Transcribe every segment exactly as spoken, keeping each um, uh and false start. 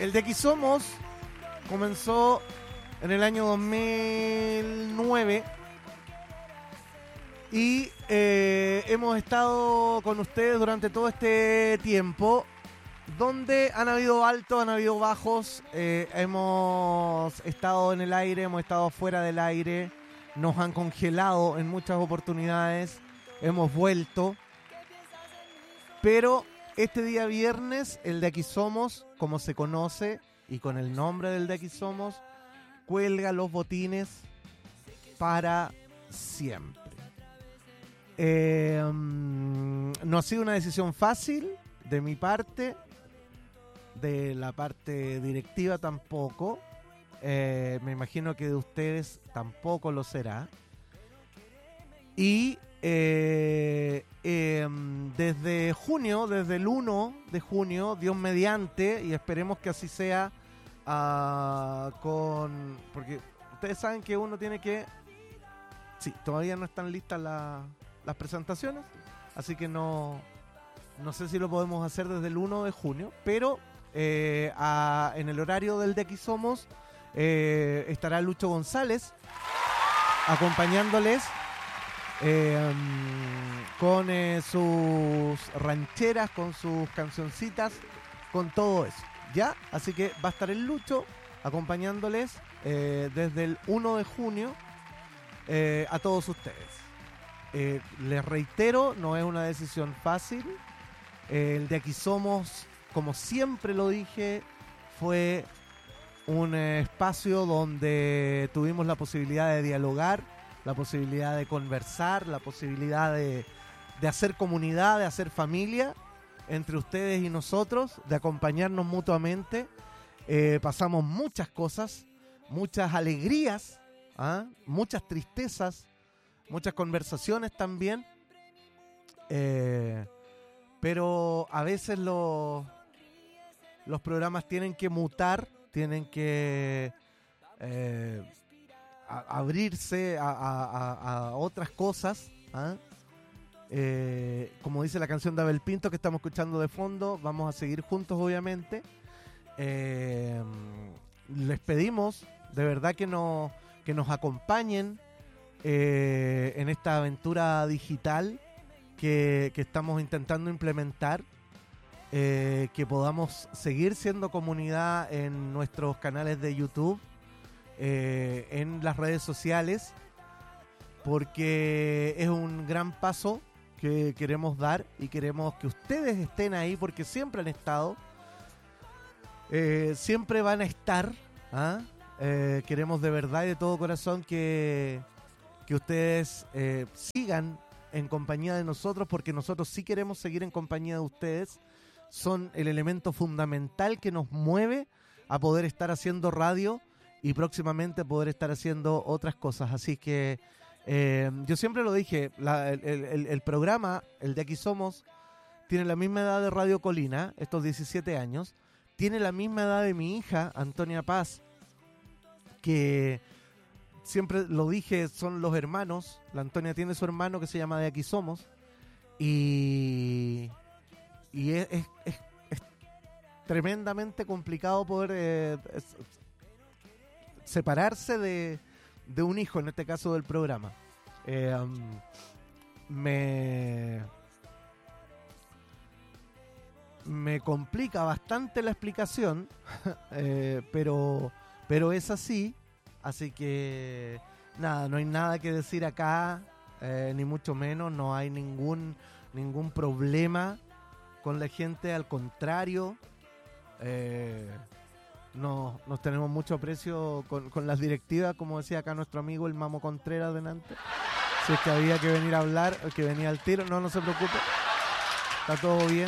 El de Aquí Somos comenzó en el año dos mil nueve y eh, hemos estado con ustedes durante todo este tiempo, donde han habido altos, han habido bajos, eh, hemos estado en el aire, hemos estado fuera del aire, nos han congelado en muchas oportunidades, hemos vuelto, pero este día viernes, el de Aquí Somos, como se conoce, y con el nombre del de Aquí Somos, cuelga los botines para siempre. Eh, no ha sido una decisión fácil de mi parte, de la parte directiva tampoco, eh, me imagino que de ustedes tampoco lo será. Y eh, eh, desde junio, desde el uno de junio, Dios mediante, y esperemos que así sea, uh, con porque ustedes saben que uno tiene que... Sí, todavía no están listas la, las presentaciones, así que no, no sé si lo podemos hacer desde el uno de junio, pero eh, a, en el horario del de Aquí Somos eh, estará Lucho González acompañándoles Eh, con eh, sus rancheras, con sus cancioncitas, con todo eso, ¿ya? Así que va a estar el Lucho acompañándoles eh, desde el uno de junio eh, a todos ustedes. Eh, les reitero, no es una decisión fácil. Eh, el de Aquí Somos, como siempre lo dije, fue un eh, espacio donde tuvimos la posibilidad de dialogar, la posibilidad de conversar, la posibilidad de, de hacer comunidad, de hacer familia entre ustedes y nosotros, de acompañarnos mutuamente. Eh, pasamos muchas cosas, muchas alegrías, ¿ah? Muchas tristezas, muchas conversaciones también. Eh, pero a veces lo, los programas tienen que mutar, tienen que... Eh, A abrirse a, a, a, a otras cosas, ¿ah? eh, como dice la canción de Abel Pinto que estamos escuchando de fondo, vamos a seguir juntos obviamente. Eh, les pedimos de verdad que, no, que nos acompañen eh, en esta aventura digital que, que estamos intentando implementar, eh, que podamos seguir siendo comunidad en nuestros canales de YouTube, Eh, en las redes sociales, porque es un gran paso que queremos dar y queremos que ustedes estén ahí, porque siempre han estado, eh, siempre van a estar, ¿ah? eh, queremos de verdad y de todo corazón que, que ustedes eh, sigan en compañía de nosotros, porque nosotros sí queremos seguir en compañía de ustedes. Son el elemento fundamental que nos mueve a poder estar haciendo radio y próximamente poder estar haciendo otras cosas. Así que eh, yo siempre lo dije, la, el, el, el programa, el de Aquí Somos, tiene la misma edad de Radio Colina, estos diecisiete años, tiene la misma edad de mi hija, Antonia Paz, que siempre lo dije, son los hermanos. La Antonia tiene su hermano que se llama De Aquí Somos, y, y es, es, es, es tremendamente complicado poder... Eh, es, separarse de, de un hijo, en este caso del programa. Eh, um, me me complica bastante la explicación, eh, pero pero es así, así que nada, no hay nada que decir acá, eh, ni mucho menos, no hay ningún ningún problema con la gente, al contrario. eh, Nos, nos tenemos mucho aprecio con, con las directivas, como decía acá nuestro amigo el Mamo Contreras delante. Si es que había que venir a hablar, el que venía al tiro, no, no se preocupe, está todo bien,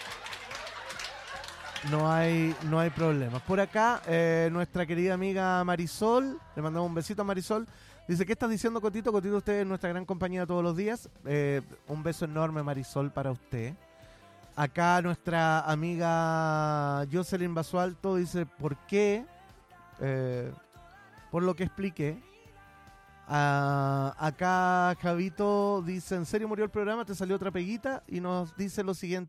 no hay no hay problemas. Por acá, eh, nuestra querida amiga Marisol, le mandamos un besito a Marisol, dice: ¿qué estás diciendo, Cotito? Cotito, usted es nuestra gran compañía todos los días. Eh, un beso enorme, Marisol, para usted. Acá nuestra amiga Jocelyn Basualto dice: ¿por qué? Eh, por lo que expliqué. Ah, acá Javito dice: ¿en serio murió el programa? ¿Te salió otra peguita? Y nos dice lo siguiente: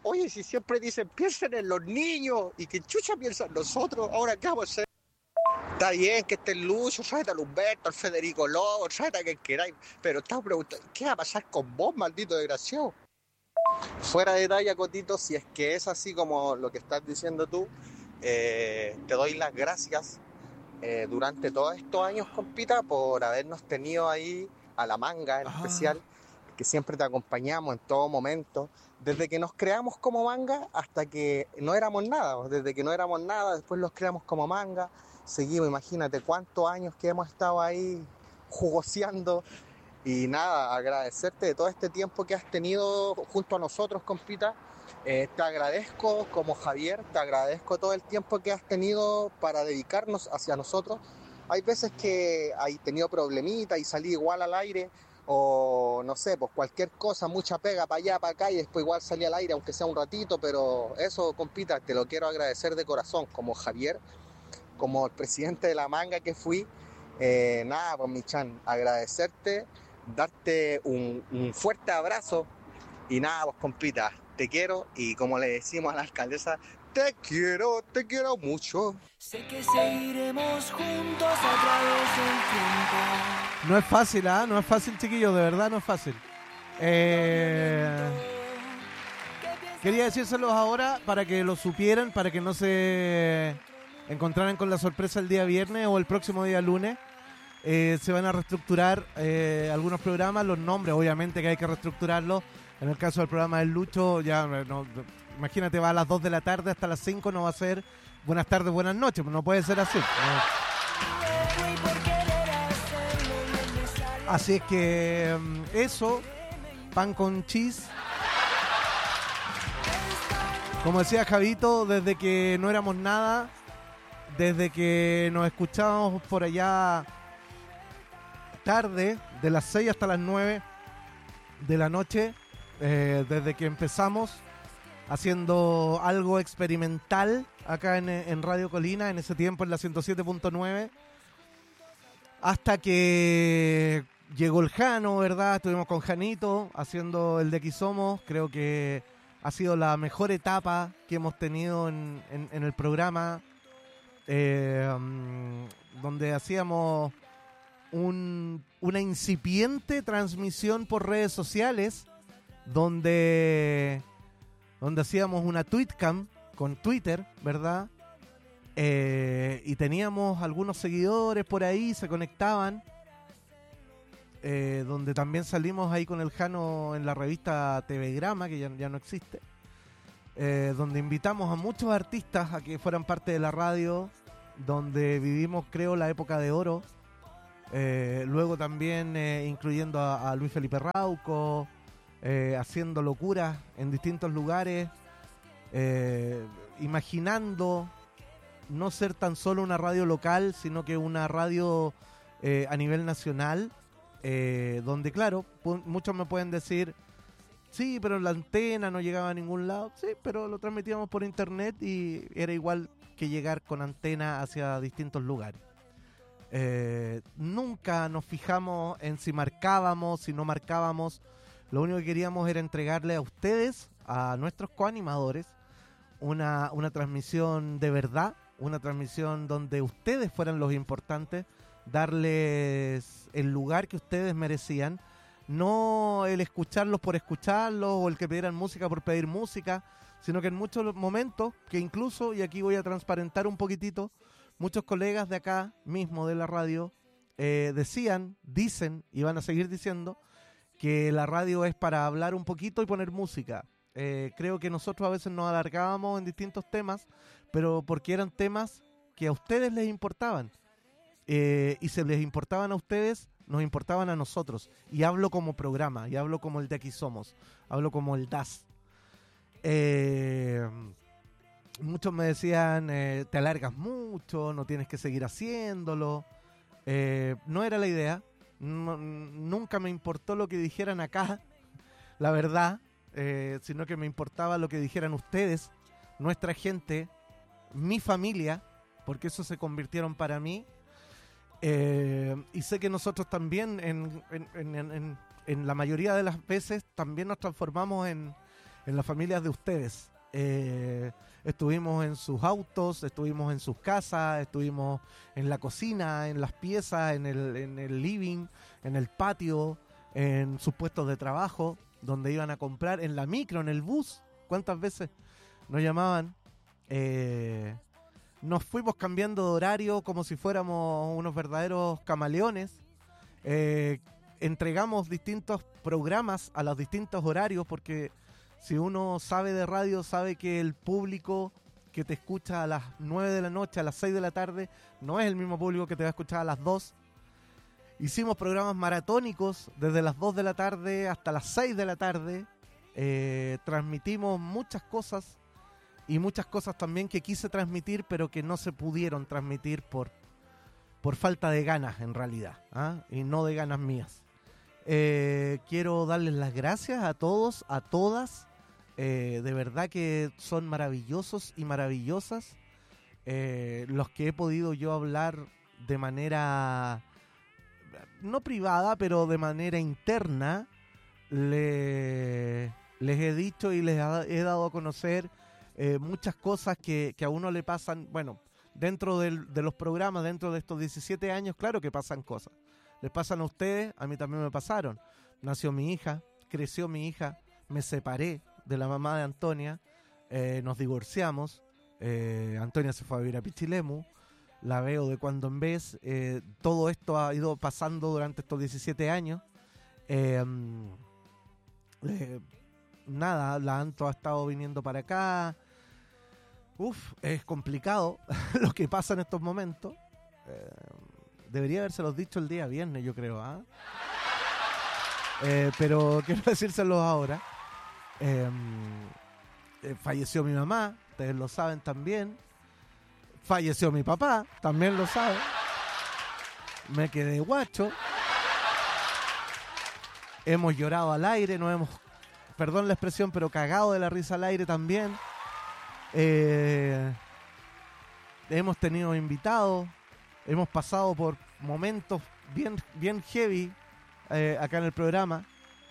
Oye, si siempre dicen piensen en los niños y que chucha piensan nosotros, ahora qué vamos a hacer. Está bien que esté el Lucho, tráete al Humberto, al Federico Lobo, tráete a quien queráis, pero estamos preguntando, ¿qué va a pasar con vos, maldito desgraciado? Fuera de talla, Cotito, si es que es así como lo que estás diciendo tú, eh, te doy las gracias eh, durante todos estos años, compita, por habernos tenido ahí a la manga en Ah, especial, que siempre te acompañamos en todo momento, desde que nos creamos como manga hasta que no éramos nada, desde que no éramos nada, después los creamos como manga, seguimos, imagínate cuántos años que hemos estado ahí jugoseando. Y nada, agradecerte de todo este tiempo que has tenido junto a nosotros, compita. Eh, te agradezco como Javier, te agradezco todo el tiempo que has tenido para dedicarnos hacia nosotros. Hay veces que hay tenido problemitas y salí igual al aire, o no sé, pues cualquier cosa, mucha pega para allá, para acá, y después igual salí al aire, aunque sea un ratito, pero eso, compita, te lo quiero agradecer de corazón, como Javier, como el presidente de la manga que fui. Eh, nada, pues mi chan, agradecerte, darte un, un fuerte abrazo y nada, pues compita, te quiero y como le decimos a la alcaldesa, te quiero, te quiero mucho. Sé que seguiremos juntos a través del tiempo. no es fácil, ¿ah? No es fácil, chiquillos, de verdad no es fácil. Eh, quería decírselos ahora para que lo supieran, para que no se encontraran con la sorpresa el día viernes o el próximo día lunes. Eh, se van a reestructurar eh, algunos programas, los nombres, obviamente que hay que reestructurarlos. En el caso del programa del Lucho, ya no, imagínate, va a las dos de la tarde hasta las cinco, no va a ser buenas tardes, buenas noches, no puede ser así. Así es que eso, pan con cheese. Como decía Javito, desde que no éramos nada, desde que nos escuchábamos por allá tarde, de las seis hasta las nueve de la noche, eh, desde que empezamos haciendo algo experimental acá en, en Radio Colina, en ese tiempo en la ciento siete punto nueve, hasta que llegó el Jano, ¿verdad? Estuvimos con Janito haciendo el de Aquí Somos. Creo que ha sido la mejor etapa que hemos tenido en, en, en el programa, eh, um, donde hacíamos Un, una incipiente transmisión por redes sociales donde, donde hacíamos una tweetcam con Twitter, ¿verdad? Eh, y teníamos algunos seguidores por ahí, se conectaban, eh, donde también salimos ahí con el Jano en la revista T V Grama, que ya, ya no existe, eh, donde invitamos a muchos artistas a que fueran parte de la radio, donde vivimos, creo, la época de oro. Eh, luego también eh, incluyendo a, a Luis Felipe Rauco, eh, haciendo locuras en distintos lugares, eh, imaginando no ser tan solo una radio local, sino que una radio eh, a nivel nacional, eh, donde claro, pu- muchos me pueden decir, sí, pero la antena no llegaba a ningún lado, sí, pero lo transmitíamos por internet y era igual que llegar con antena hacia distintos lugares. Eh, nunca nos fijamos en si marcábamos, si no marcábamos. Lo único que queríamos era entregarle a ustedes, a nuestros coanimadores, una, una transmisión de verdad, una transmisión donde ustedes fueran los importantes, darles el lugar que ustedes merecían, no el escucharlos por escucharlos o el que pidieran música por pedir música, sino que en muchos momentos, que incluso, y aquí voy a transparentar un poquitito, muchos colegas de acá mismo de la radio eh, decían, dicen y van a seguir diciendo que la radio es para hablar un poquito y poner música. Eh, creo que nosotros a veces nos alargábamos en distintos temas, pero porque eran temas que a ustedes les importaban. Eh, y si les importaban a ustedes, nos importaban a nosotros. Y hablo como programa, y hablo como el de Aquí Somos, hablo como el D A S. Eh... Muchos me decían, eh, te alargas mucho, no tienes que seguir haciéndolo. Eh, no era la idea. No, nunca me importó lo que dijeran acá, la verdad, eh, sino que me importaba lo que dijeran ustedes, nuestra gente, mi familia, porque eso se convirtieron para mí. Eh, y sé que nosotros también, en, en, en, en, en la mayoría de las veces, también nos transformamos en, en las familias de ustedes. Eh, estuvimos en sus autos, estuvimos en sus casas, estuvimos en la cocina, en las piezas, en el, en el living, en el patio, en sus puestos de trabajo, donde iban a comprar, en la micro, en el bus. ¿Cuántas veces nos llamaban? Eh, nos fuimos cambiando de horario como si fuéramos unos verdaderos camaleones. Eh, entregamos distintos programas a los distintos horarios, porque si uno sabe de radio, sabe que el público que te escucha a las nueve de la noche, a las seis de la tarde, no es el mismo público que te va a escuchar a las dos. Hicimos programas maratónicos desde las dos de la tarde hasta las seis de la tarde. Eh, transmitimos muchas cosas y muchas cosas también que quise transmitir, pero que no se pudieron transmitir por, por falta de ganas en realidad, ¿ah? Y no de ganas mías. Eh, quiero darles las gracias a todos, a todas. Eh, de verdad que son maravillosos y maravillosas eh, los que he podido yo hablar de manera no privada, pero de manera interna. Le, les he dicho y les he dado a conocer eh, muchas cosas que, que a uno le pasan. Bueno, dentro del, de los programas, dentro de estos diecisiete años, claro que pasan cosas. Les pasan a ustedes, a mí también me pasaron. Nació mi hija, creció mi hija, me separé de la mamá de Antonia, eh, nos divorciamos, eh, Antonia se fue a vivir a Pichilemu, la veo de cuando en vez, eh, todo esto ha ido pasando durante estos diecisiete años. Eh, eh, nada, la Anto ha estado viniendo para acá. Uf, es complicado lo que pasa en estos momentos. Eh, debería habérselos dicho el día viernes, yo creo, ¿ah? Eh, pero quiero decírselos ahora. Eh, eh, falleció mi mamá, ustedes lo saben también. Falleció mi papá, también lo saben. Me quedé guacho. Hemos llorado al aire, nos hemos, perdón la expresión, pero cagado de la risa al aire también. Eh, hemos tenido invitados, hemos pasado por momentos bien, bien heavy eh, acá en el programa.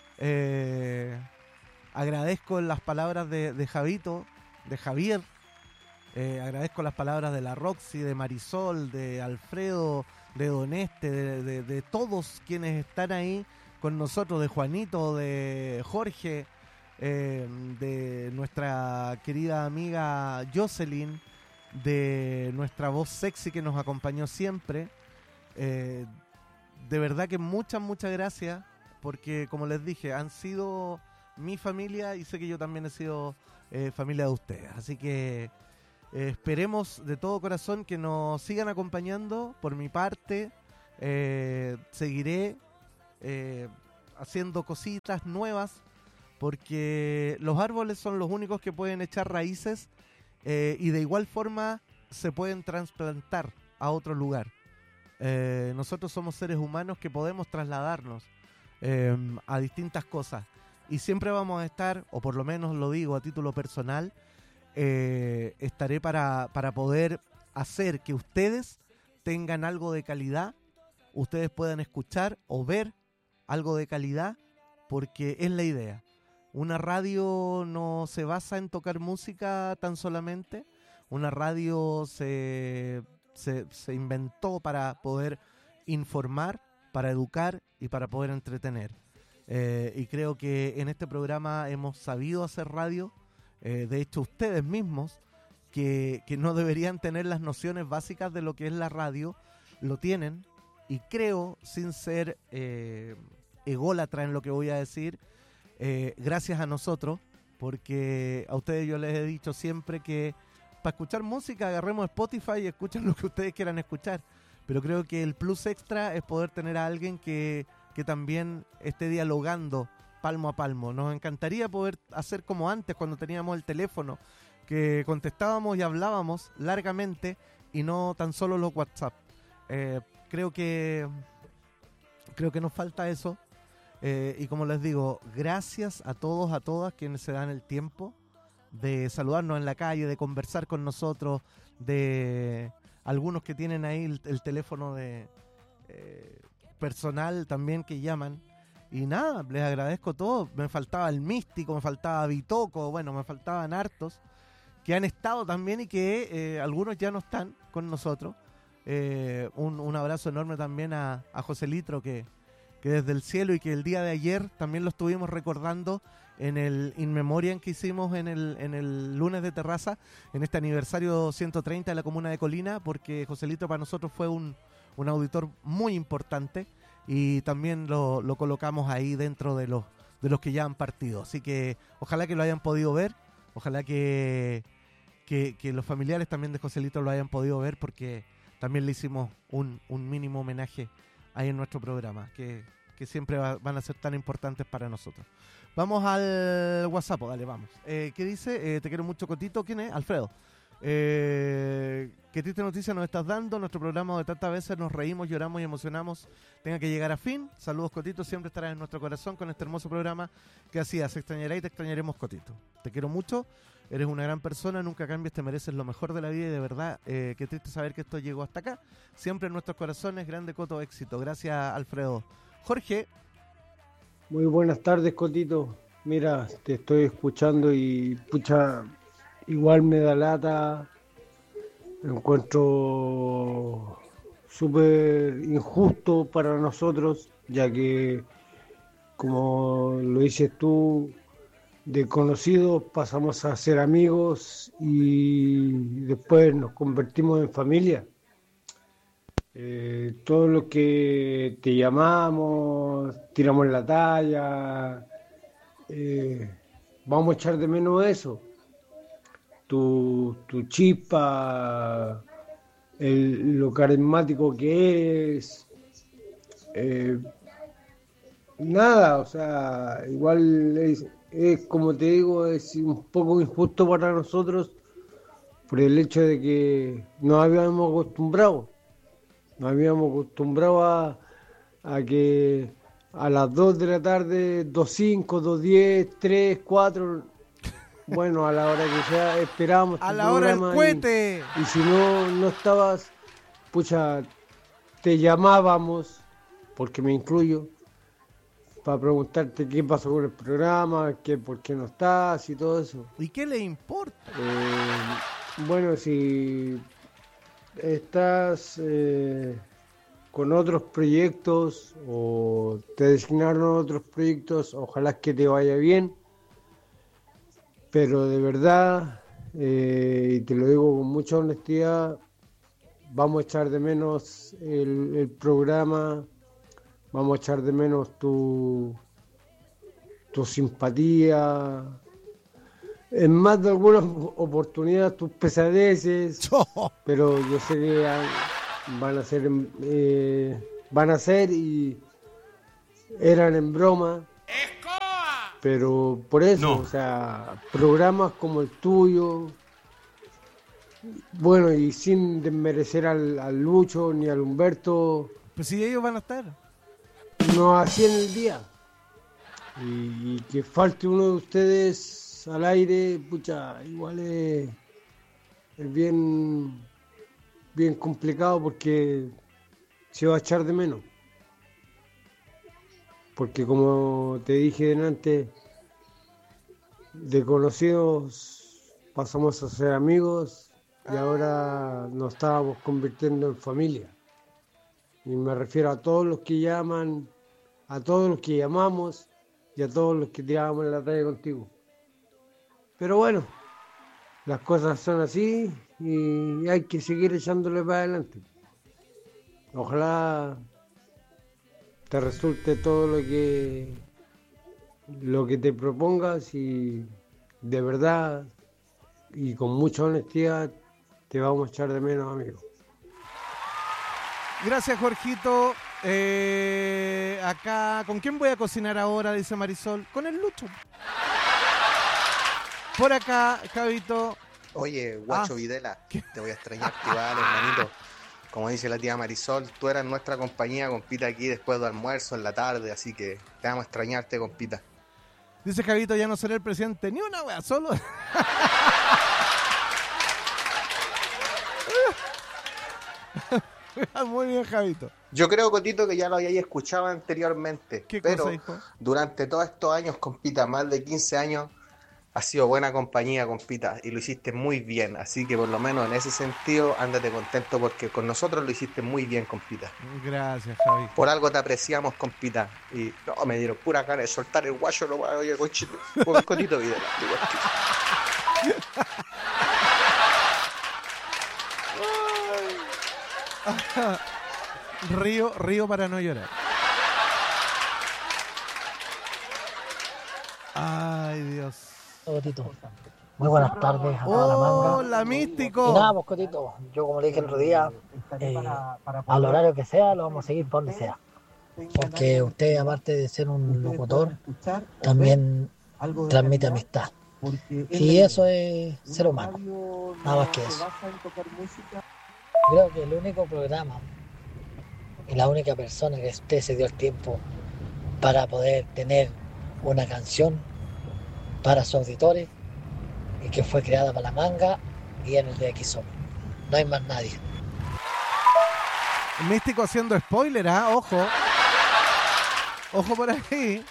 Eh, agradezco las palabras de, de Javito, de Javier. Eh, agradezco las palabras de la Roxy, de Marisol, de Alfredo, de Doneste, de, de, de todos quienes están ahí con nosotros, de Juanito, de Jorge, eh, de nuestra querida amiga Jocelyn, de nuestra voz sexy que nos acompañó siempre. Eh, de verdad que muchas, muchas gracias, porque como les dije, han sido mi familia y sé que yo también he sido eh, familia de ustedes. Así que eh, esperemos de todo corazón que nos sigan acompañando. Por mi parte, eh, seguiré eh, haciendo cositas nuevas, porque los árboles son los únicos que pueden echar raíces eh, y de igual forma se pueden trasplantar a otro lugar. Eh, nosotros somos seres humanos que podemos trasladarnos eh, a distintas cosas y siempre vamos a estar, o por lo menos lo digo a título personal, eh, estaré para, para poder hacer que ustedes tengan algo de calidad, ustedes puedan escuchar o ver algo de calidad, porque es la idea. Una radio no se basa en tocar música tan solamente, una radio se... Se, se inventó para poder informar, para educar y para poder entretener. Eh, y creo que en este programa hemos sabido hacer radio. Eh, de hecho, ustedes mismos, que, que no deberían tener las nociones básicas de lo que es la radio, lo tienen. Y creo, sin ser eh, ególatra en lo que voy a decir, eh, gracias a nosotros, porque a ustedes yo les he dicho siempre que para escuchar música agarremos Spotify y escuchen lo que ustedes quieran escuchar, pero creo que el plus extra es poder tener a alguien que, que también esté dialogando palmo a palmo. Nos encantaría poder hacer como antes, cuando teníamos el teléfono, que contestábamos y hablábamos largamente y no tan solo los WhatsApp. Eh, creo que creo que nos falta eso, eh, y como les digo, gracias a todos, a todas quienes se dan el tiempo de saludarnos en la calle, de conversar con nosotros, de algunos que tienen ahí el, el teléfono de eh, personal también que llaman Y nada, les agradezco todo. Me faltaba el Místico, me faltaba Bitoco, bueno, me faltaban hartos que han estado también y que eh, algunos ya no están con nosotros. Eh, un, un abrazo enorme también a, a José Litro, que, que desde el cielo y que el día de ayer también lo estuvimos recordando en el In Memoriam que hicimos en el, en el lunes de terraza, en este aniversario ciento treinta de la comuna de Colina, porque José Litro para nosotros fue un, un auditor muy importante y también lo, lo colocamos ahí dentro de los, de los que ya han partido. Así que ojalá que lo hayan podido ver, ojalá que, que, que los familiares también de José Litro lo hayan podido ver, porque también le hicimos un, un mínimo homenaje ahí en nuestro programa, que, que siempre va, van a ser tan importantes para nosotros. Vamos al WhatsApp, dale, vamos. Eh, ¿Qué dice? Eh, te quiero mucho, Cotito. ¿Quién es? Alfredo. Eh, qué triste noticia nos estás dando. Nuestro programa de tantas veces nos reímos, lloramos y emocionamos tenga que llegar a fin. Saludos, Cotito. Siempre estarás en nuestro corazón con este hermoso programa que hacías. Se extrañará y te extrañaremos, Cotito. Te quiero mucho. Eres una gran persona, nunca cambies, te mereces lo mejor de la vida y de verdad, eh, qué triste saber que esto llegó hasta acá. Siempre en nuestros corazones, grande Coto, éxito. Gracias, Alfredo. Jorge. Muy buenas tardes, Cotito. Mira, te estoy escuchando y pucha, igual me da lata. Me encuentro súper injusto para nosotros, ya que, como lo dices tú, de conocidos pasamos a ser amigos y después nos convertimos en familia. Eh, todo lo que te llamamos, tiramos la talla, eh, vamos a echar de menos eso. Tu, tu chispa, el, lo carismático que eres. Eh, nada, o sea, igual es, es, como te digo, es un poco injusto para nosotros por el hecho de que nos habíamos acostumbrado. Nos habíamos acostumbrado a, a que a las dos de la tarde, dos cinco, dos diez, tres, cuatro, bueno, a la hora que sea, esperábamos. A la hora del cohete. Y, y si no, no estabas, pucha, te llamábamos, porque me incluyo, para preguntarte qué pasó con el programa, qué, por qué no estás y todo eso. ¿Y qué le importa? Eh, bueno, si estás eh, con otros proyectos o te designaron otros proyectos, ojalá que te vaya bien, pero de verdad, eh, y te lo digo con mucha honestidad, vamos a echar de menos el, el programa, vamos a echar de menos tu, tu simpatía, en más de algunas oportunidades tus pesadeces, pero yo sé que van a ser, eh, van a ser y eran en broma, pero por eso, no. O sea, programas como el tuyo, bueno, y sin desmerecer al, al Lucho ni al Humberto, pues si ellos van a estar, no hacían el día, y, y que falte uno de ustedes al aire, pucha, igual es, es bien, bien complicado porque se va a echar de menos. Porque como te dije delante, de conocidos pasamos a ser amigos y ahora nos estábamos convirtiendo en familia. Y me refiero a todos los que llaman, a todos los que llamamos y a todos los que tirábamos en la talla contigo. Pero bueno, las cosas son así y hay que seguir echándole para adelante. Ojalá te resulte todo lo que lo que te propongas y de verdad y con mucha honestidad te vamos a echar de menos, amigo. Gracias, Jorgito. Eh, acá, ¿con quién voy a cocinar ahora? Dice Marisol. Con el Lucho. Por acá, Javito. Oye, guacho ah, Videla, ¿qué? Te voy a extrañar, igual, hermanito. Como dice la tía Marisol, tú eras nuestra compañía, compita, aquí después del almuerzo, en la tarde, así que te vamos a extrañarte, compita. Dice Javito, ya no seré el presidente, ni una wea, solo. Muy bien, Javito. Yo creo, Cotito, que ya lo habíais escuchado anteriormente. ¿Qué pero cosa, hijo? durante todos estos años, compita, más de quince años, ha sido buena compañía, compita, y lo hiciste muy bien. Así que por lo menos en ese sentido, ándate contento porque con nosotros lo hiciste muy bien, compita. Gracias, Javi. Por algo te apreciamos, compita. Y no, me dieron pura cara de soltar el guayo, no, oye, conchito, con Cotito Videla. Río, río para no llorar. Ay, Dios. Cotito. Muy buenas tardes a toda la manga. Hola, Místico. Y nada, pues Cotito, yo como le dije el otro día, eh, al horario que sea, lo vamos a seguir por donde sea. Porque usted, aparte de ser un locutor, también transmite amistad. Y eso es ser humano. Nada más que eso. Creo que el único programa y la única persona que usted se dio el tiempo para poder tener una canción para sus auditores y que fue creada para la manga y en el de X O. No hay más nadie. El Místico haciendo spoiler, ¿ah? ¿eh? Ojo. Ojo por ahí.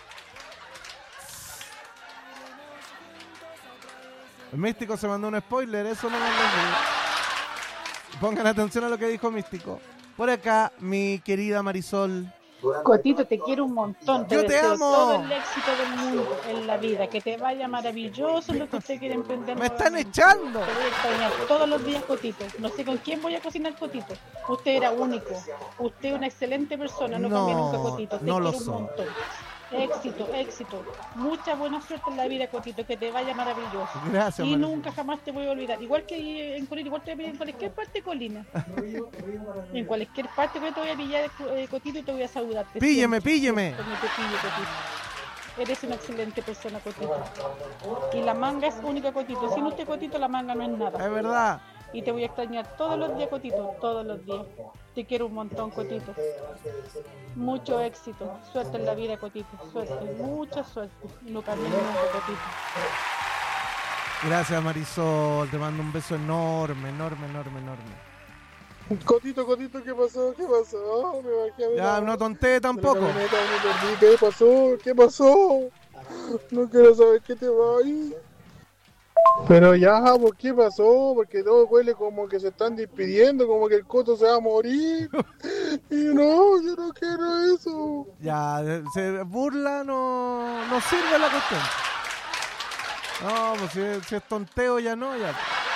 El Místico se mandó un spoiler, eso no me lo digo. Pongan atención a lo que dijo Místico. Por acá, mi querida Marisol. Cotito, te quiero un montón. Te Yo te deseo amo. todo el éxito del mundo en la vida. Que te vaya maravilloso en lo que usted quiere emprender. ¡Me están nuevamente. echando! Te voy a extrañar todos los días, Cotito. No sé con quién voy a cocinar, Cotito. Usted era único. Usted es una excelente persona. No, No, cambie nunca, Cotito. Te no lo quiero un soy. montón. Éxito, éxito. Mucha buena suerte en la vida, Cotito. Que te vaya maravilloso. Gracias, Y Marisol. nunca jamás te voy a olvidar. Igual que en Colina, igual te voy a pillar en cualquier parte de Colina. En cualquier parte que te voy a pillar, eh, Cotito, y te voy a saludar. Te Pílleme, siento. pílleme. Como te pillo, Cotito. Eres una excelente persona, Cotito. Y la manga es única, Cotito. Sin usted, Cotito, la manga no es nada. Es verdad. Y te voy a extrañar todos los días, Cotito. Todos los días. Te quiero un montón, Cotito. Mucho éxito. Suerte en la vida, Cotito. Suerte. Mucha suerte. Y no cambies nunca, Cotito. Gracias, Marisol. Te mando un beso enorme, enorme, enorme, enorme. Cotito, Cotito, ¿qué pasó? ¿Qué pasó? Me bajé a ver Ya, la- no tonté tampoco. la camioneta, me perdí. ¿Qué pasó? ¿Qué pasó? No quiero saber qué te va ahí. Pero ya, pues, ¿qué pasó? Porque todo huele como que se están despidiendo, como que el Coto se va a morir. Y no, yo no quiero eso. Ya, se burla, no, no sirve la cuestión. No, pues si, si es tonteo ya no, ya.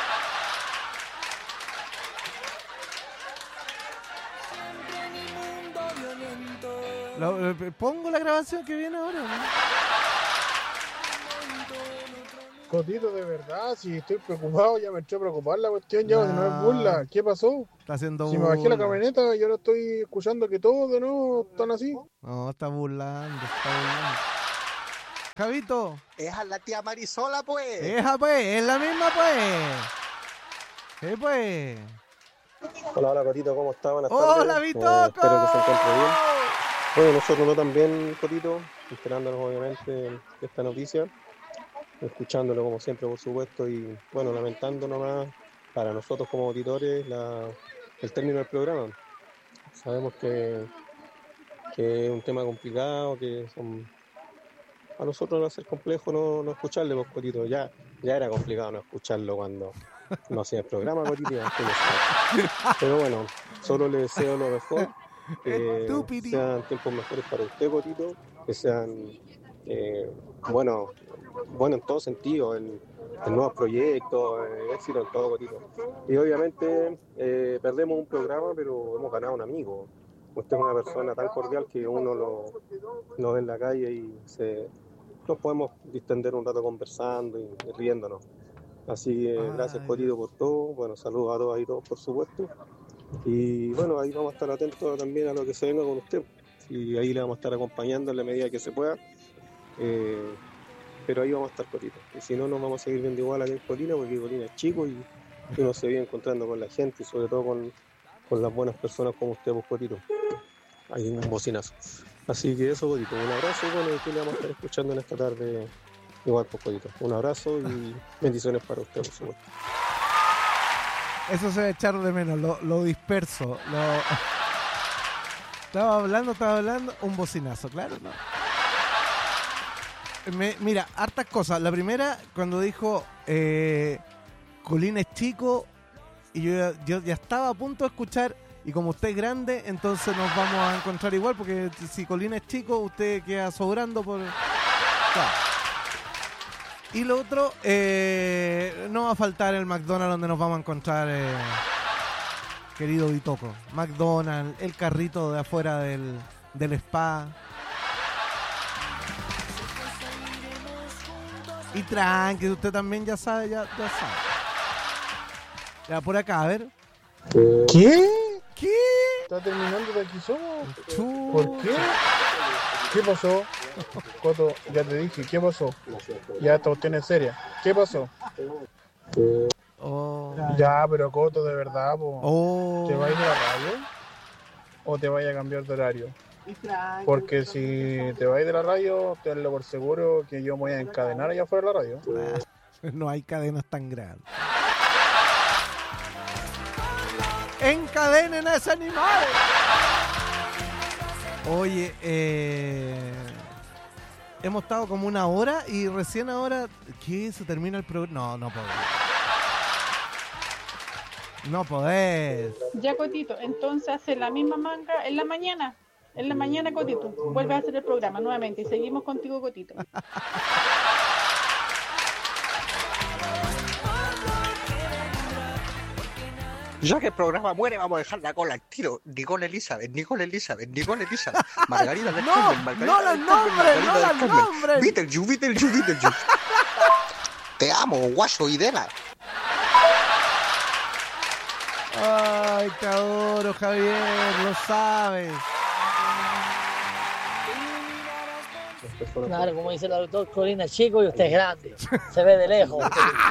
Lo- eh, pongo la grabación que viene ahora, ¿no? Cotito, de verdad, si estoy preocupado, ya me estoy a preocupar la cuestión, ya, No. que no es burla. ¿Qué pasó? Está haciendo Si me bajé la burla. camioneta y ahora estoy escuchando que todos de nuevo están así. No, está burlando, está burlando. Javito, Es a la tía Marisola, pues. esa pues, es la misma pues. Sí, pues. Hola, hola, Cotito, ¿cómo está? Buenas ¡Hola, tardes. Vitoco! Eh, espero que se encuentre bien. Bueno, nosotros no tan bien, Cotito, enterándonos obviamente de esta noticia, escuchándolo como siempre, por supuesto, y bueno, lamentando nomás para nosotros como auditores la, el término del programa. Sabemos que, que es un tema complicado, que son, a nosotros va a ser complejo no, no escucharle, pues, Cotito. Ya, ya era complicado no escucharlo cuando no hacía el programa, Cotito, y usted lo sabe. Pero bueno, solo le deseo lo mejor, que Estúpido. sean tiempos mejores para usted, Cotito, que sean, eh, bueno, bueno en todo sentido, en, en nuevos proyectos, en éxito en todo, Cotito. Y obviamente eh, perdemos un programa, pero hemos ganado un amigo. Usted es una persona tan cordial que uno lo, lo ve en la calle y se, nos podemos distender un rato conversando y, y riéndonos. Así que Ay. gracias, Cotito, por todo. Bueno, saludos a todos y todos, por supuesto. Y bueno, ahí vamos a estar atentos también a lo que se venga con usted. Y ahí le vamos a estar acompañando en la medida que se pueda. Eh, pero ahí vamos a estar, Cotito. Y si no, nos vamos a seguir viendo igual aquí en Colina, porque Colina es chico y y uno se vive encontrando con la gente y sobre todo con, con las buenas personas como usted, pues, Cotito. Hay un bocinazo. Así que eso, Cotito, un abrazo y bueno, y que le vamos a estar escuchando en esta tarde igual, pues, Cotito. Un abrazo y bendiciones para usted, por supuesto. Eso se va a echar de menos, lo, lo disperso. Lo... Estaba hablando, estaba hablando, un bocinazo, claro, ¿no? Me, mira, hartas cosas. La primera, cuando dijo eh, Colín es chico, y yo, yo ya estaba a punto de escuchar, y como usted es grande, entonces nos vamos a encontrar igual, porque si Colín es chico, usted queda sobrando por... Claro. Y lo otro, eh, no va a faltar el McDonald's donde nos vamos a encontrar, eh, querido Bitoco. McDonald's, el carrito de afuera del, del spa. Y tranqui, usted también ya sabe, ya, ya sabe. Ya por acá, a ver. ¿Qué? ¿Qué? ¿Está terminando de aquí somos? Chu- ¿Por qué? ¿Qué pasó? Coto, ya te dije, ¿qué pasó? Ya esta cuestión es seria. ¿Qué pasó? Oh. Ya, pero Coto, de verdad, po. Oh. ¿Te vas a ir de la radio? ¿O te vas a cambiar de horario? Porque si te vas a ir de la radio, tenlo por seguro que yo me voy a encadenar allá afuera de la radio. No hay cadenas tan grandes. ¡Encadenen a ese animal! Oye, eh, hemos estado como una hora y recién ahora... ¿Qué? ¿Se termina el programa? No, no podés. No podés. Ya, Cotito, entonces hace la misma manga en la mañana. En la mañana, Cotito, vuelves a hacer el programa nuevamente y seguimos contigo, Cotito. Ya que el programa muere, vamos a dejar la cola al tiro. Nicole Elizabeth, Nicole Elizabeth, Nicole Elizabeth, Margarita del No, Carmen, Margarita no del las Carmen, nombres, Margarita no del las Carmen. nombres. Beetlejuice, Beetlejuice, Beetlejuice. Te amo, guaso Idela. Ay, te adoro, Javier, lo sabes. Claro, como dice el doctor, Colín es chico y usted es grande. Se ve de lejos.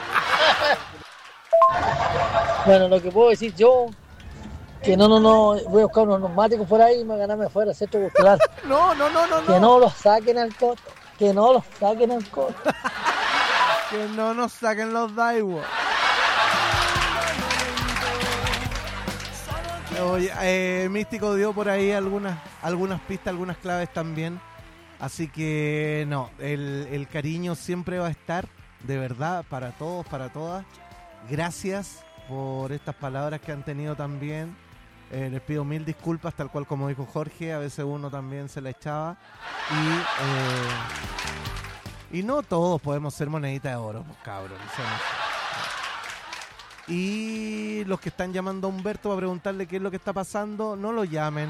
Bueno, lo que puedo decir yo, que no, no, no, voy a buscar unos neumáticos por ahí y me voy a ganarme afuera el centro cultural. No, no, no, no, no. Que no los saquen al coto, que no los saquen al coto. Que no nos saquen los Daiwa. Oye, eh, Místico dio por ahí algunas, algunas pistas, algunas claves también. Así que no, el, el cariño siempre va a estar, de verdad, para todos, para todas. Gracias por estas palabras que han tenido también. Eh, les pido mil disculpas, tal cual como dijo Jorge, a veces uno también se la echaba. Y, eh, y no todos podemos ser monedita de oro, pues, cabrón. O sea, no sé. Y los que están llamando a Humberto para preguntarle qué es lo que está pasando, no lo llamen.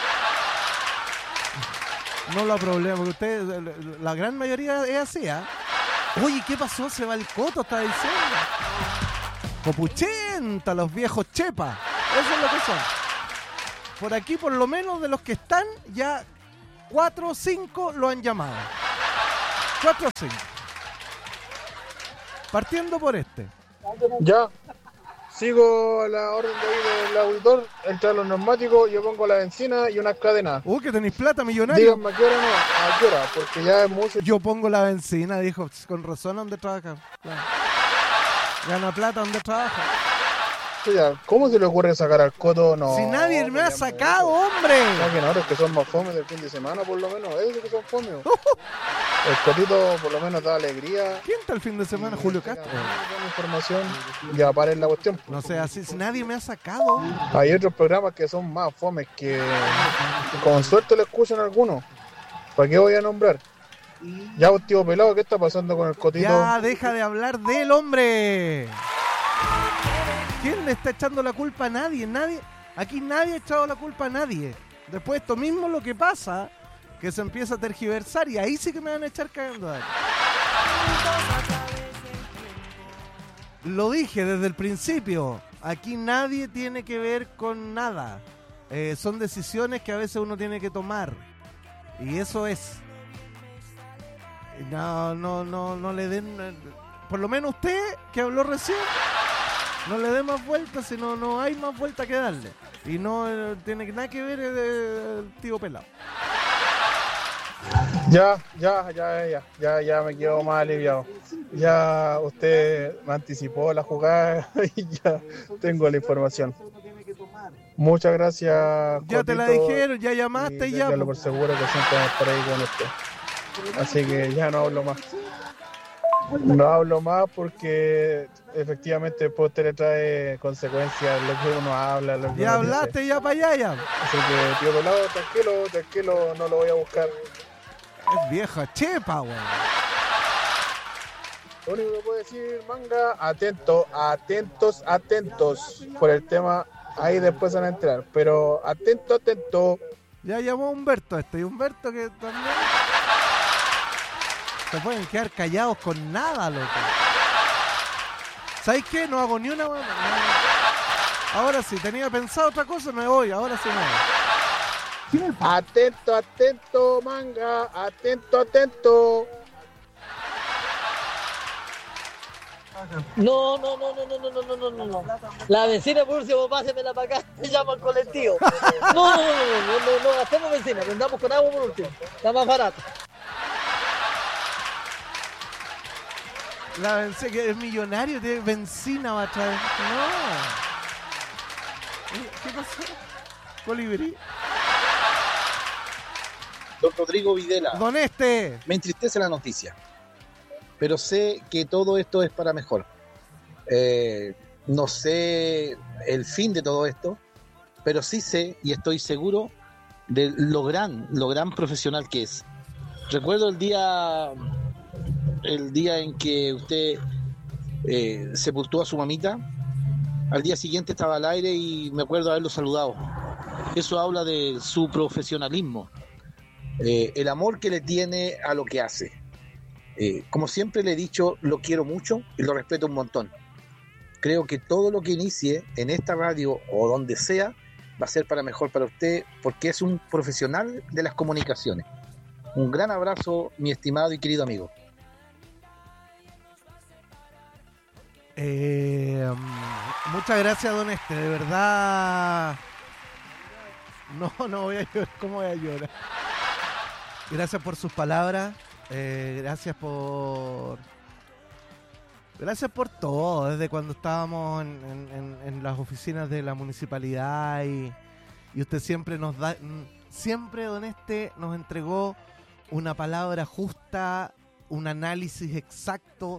No lo problema, porque ustedes, la gran mayoría es así, ¿ah? ¿eh? Oye, ¿qué pasó? Se va el coto, está diciendo. Copuchenta, los viejos chepas. Eso es lo que son. Por aquí, por lo menos, de los que están, ya cuatro o cinco lo han llamado. Cuatro o cinco. Partiendo por este. Ya. Sigo la orden de ahí del auditor, entra los neumáticos, yo pongo la benzina y unas cadenas. Uh, que tenéis plata, millonario. Díganme a qué hora no, a qué hora, porque ya es mucho. Yo pongo la benzina, dijo, con razón, ¿dónde trabaja? Claro. Gana plata, ¿dónde trabaja? Ya, ¿cómo se le ocurre sacar al coto? No. Si nadie me ha sacado, hombre. Saquen ahora que son más fomes del fin de semana, por lo menos, esos que son fomes. El cotito por lo menos da alegría. ¿Quién está el fin de semana? Julio Castro. Buena información. Ya paren la cuestión. No sé, así si nadie me ha sacado. Hay otros programas que son más fomes que con suerte lo escuchan algunos. ¿Para qué voy a nombrar? Ya, un tío pelado, ¿qué está pasando con el cotito? Ya, deja de hablar del hombre. ¿Quién le está echando la culpa a nadie? Nadie. Aquí nadie ha echado la culpa a nadie. Después esto mismo lo que pasa, que se empieza a tergiversar y ahí sí que me van a echar cagando. Lo dije desde el principio. Aquí nadie tiene que ver con nada. Eh, son decisiones que a veces uno tiene que tomar. Y eso es. No, no, no, no le den. Por lo menos usted que habló recién, no le dé más vueltas, sino no hay más vuelta que darle. Y no eh, tiene nada que ver el, el tío pelado. Ya, ya, ya, ya, ya, ya me quedo más aliviado. Ya usted me anticipó la jugada y ya tengo la información. Muchas gracias. Ya te la Cotito, dijeron, ya llamaste y ya. téngalo por seguro que siempre vamos a estar ahí con usted. Así que ya no hablo más. No hablo más porque efectivamente después usted le trae consecuencias lo que uno habla. Lo que Ya uno hablaste, dice. ya para allá ya. Así que, tío pelado, tranquilo, tranquilo, no lo voy a buscar. Es vieja chepa, weón. Lo único que puedo decir, manga, atento, atentos, atentos por el tema. Ahí después van a entrar, pero atento, atento. Ya llamó Humberto este, y Humberto que también se pueden quedar callados con nada, loco. ¿Sabes qué? No hago ni una... No, no. Ahora sí, tenía pensado otra cosa, me voy, ahora sí me voy. Atento, atento, manga, atento, atento. No, no, no, no, no, no, no, no, no, no. La vecina, por último, pásemela para acá, se llama al colectivo. No, no, no, no, no, no, no, gastemos benzina, prendamos con agua por último, está más barato. La benzina, que es millonario, tiene benzina va a traer. No. ¿Qué pasó? Colibrí. Don Rodrigo Videla. Don Este. Me entristece la noticia, pero sé que todo esto es para mejor. Eh, no sé el fin de todo esto, pero sí sé y estoy seguro de lo gran, lo gran profesional que es. Recuerdo el día, el día en que usted eh, sepultó a su mamita. Al día siguiente estaba al aire y me acuerdo haberlo saludado. Eso habla de su profesionalismo, eh, el amor que le tiene a lo que hace. Eh, como siempre le he dicho, lo quiero mucho y lo respeto un montón. Creo que todo lo que inicie en esta radio o donde sea va a ser para mejor para usted, porque es un profesional de las comunicaciones. Un gran abrazo, mi estimado y querido amigo. Eh, muchas gracias, don Este, de verdad. No, no voy a llorar. ¿Cómo voy a llorar? Gracias por sus palabras. Eh, gracias por gracias por todo, desde cuando estábamos en, en, en las oficinas de la municipalidad y, y usted siempre nos da, siempre don Este nos entregó una palabra justa, un análisis exacto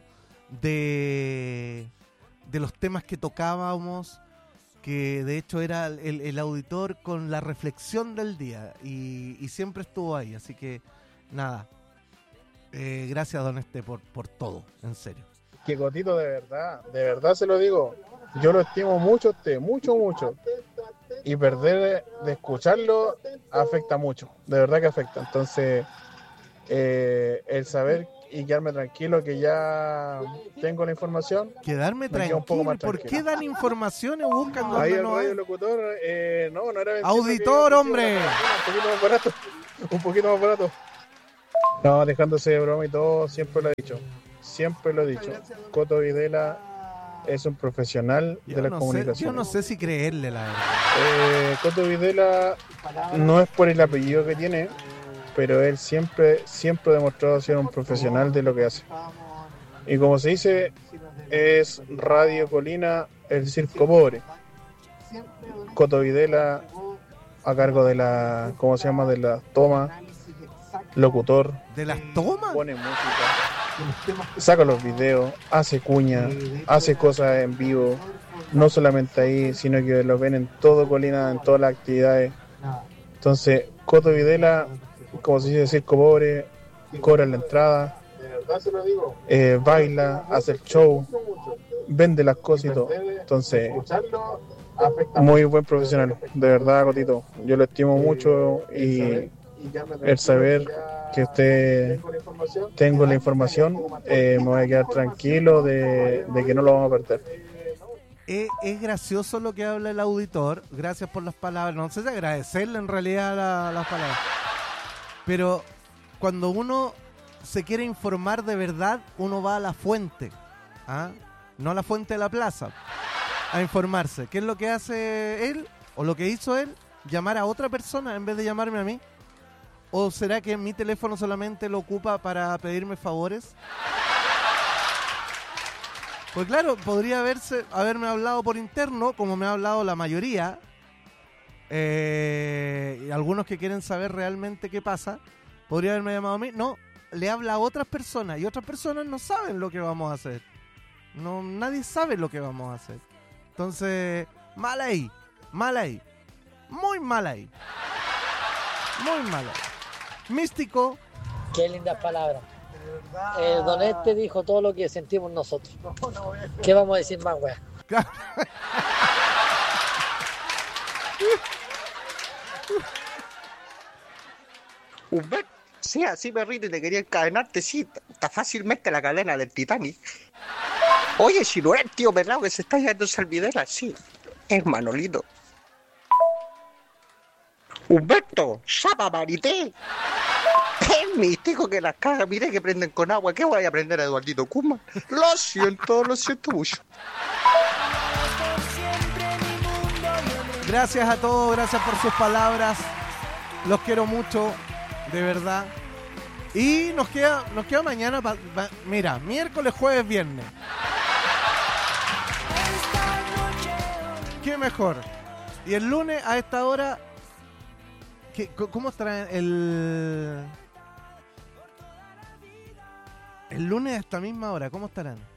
de, de los temas que tocábamos, que de hecho era el, el auditor con la reflexión del día y, y siempre estuvo ahí, así que nada. Eh, gracias, don Este, por, por todo, en serio. Que Cotito, de verdad, de verdad se lo digo, yo lo estimo mucho a usted, mucho, mucho. Y perder de escucharlo afecta mucho, de verdad que afecta. Entonces, eh, el saber y quedarme tranquilo que ya tengo la información. Quedarme tranquilo, un poco más ¿por tranquilo. qué dan informaciones o buscan Ahí donde el no hay? radio locutor, eh, no, no era benzina, Auditor, que- hombre. Un poquito más barato, un poquito más barato. No, dejándose de broma y todo, siempre lo he dicho. Siempre lo he dicho. Coto Videla es un profesional Yo de la no sé, comunicación. yo no sé si creerle, la verdad. Eh, Coto Videla no es por el apellido que tiene, pero él siempre, siempre ha demostrado ser un profesional de lo que hace. Y como se dice, es Radio Colina, el circo pobre. Coto Videla a cargo de la, ¿cómo se llama? De la toma, locutor, ¿De las tomas? pone música, saca los videos, hace cuña, hace cosas en vivo, no solamente ahí, sino que lo ven en todo Colina, en todas las actividades. Entonces, Coto Videla, como se dice, circo pobre, cobra la entrada, eh, baila, hace el show, vende las cosas y todo. Entonces, muy buen profesional, de verdad, Cotito. Yo lo estimo mucho y el saber que usted tengo la información, eh, me voy a quedar tranquilo de, de que no lo vamos a perder. Es, es gracioso lo que habla el auditor. Gracias por las palabras. No sé si agradecerle en realidad la- las palabras. Pero cuando uno se quiere informar de verdad, uno va a la fuente. ¿Ah? No a la fuente de la plaza. A informarse. ¿Qué es lo que hace él? O lo que hizo él. Llamar a otra persona en vez de llamarme a mí. ¿O será que mi teléfono solamente lo ocupa para pedirme favores? Pues claro, podría haberse, haberme hablado por interno, como me ha hablado la mayoría. Eh, y algunos que quieren saber realmente qué pasa, podría haberme llamado a mí. No, le habla a otras personas y otras personas no saben lo que vamos a hacer. No, nadie sabe lo que vamos a hacer. Entonces, mal ahí, mal ahí, muy mal ahí, muy mal ahí. Místico. Qué lindas palabras. Eh, Don Este dijo todo lo que sentimos nosotros. ¿Qué vamos a decir más, weá? Humberto, sí, así perrito, y te quería encadenarte, sí, está fácilmente la cadena del Titanic. Oye, si no es el tío pelado que se está yendo en Salvidera, sí, es Manolito. Humberto, chapa marité. Es místico que las cagas, mire que prenden con agua. ¿Qué voy a aprender a Eduardito Kuma? Lo siento, lo siento mucho. Gracias a todos, gracias por sus palabras. Los quiero mucho, de verdad. Y nos queda, nos queda mañana, pa, pa, mira, miércoles, jueves, viernes. ¿Qué mejor? Y el lunes a esta hora, ¿qué, ¿cómo estará el... El lunes a esta misma hora, ¿cómo estarán?